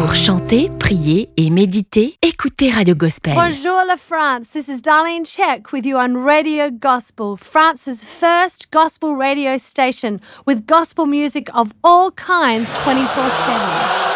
Pour chanter, prier et méditer, écoutez Radio Gospel. Bonjour la France, this is Darlene Check with you on Radio Gospel, France's first gospel radio station with gospel music of all kinds 24/7.